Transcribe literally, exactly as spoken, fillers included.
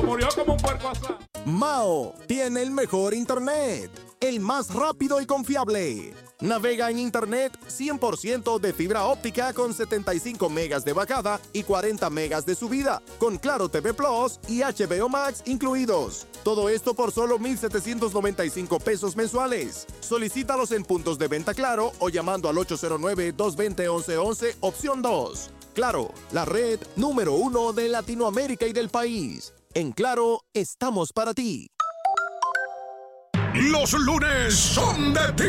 murió como un puerco asado. Mao tiene el mejor internet, el más rápido y confiable. Navega en internet cien por ciento de fibra óptica con setenta y cinco megas de bajada y cuarenta megas de subida, con Claro T V Plus y H B O Max incluidos. Todo esto por solo mil setecientos noventa y cinco pesos mensuales. Solicítalos en puntos de venta Claro o llamando al ocho cero nueve, dos dos cero, once once, opción dos. Claro, la red número uno de Latinoamérica y del país. En Claro, estamos para ti. Los lunes son de ti.